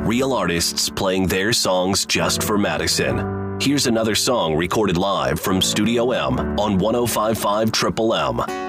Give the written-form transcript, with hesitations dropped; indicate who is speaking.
Speaker 1: real artists playing their songs just for Madison. Here's another song recorded live from Studio M on 105.5 Triple M.